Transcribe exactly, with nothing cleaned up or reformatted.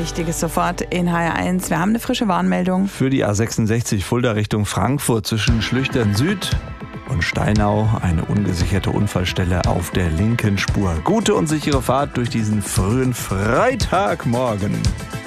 Wichtiges sofort in H R eins. Wir haben eine frische Warnmeldung. Für die A sechsundsechzig Fulda Richtung Frankfurt zwischen Schlüchtern Süd und Steinau eine ungesicherte Unfallstelle auf der linken Spur. Gute und sichere Fahrt durch diesen frühen Freitagmorgen.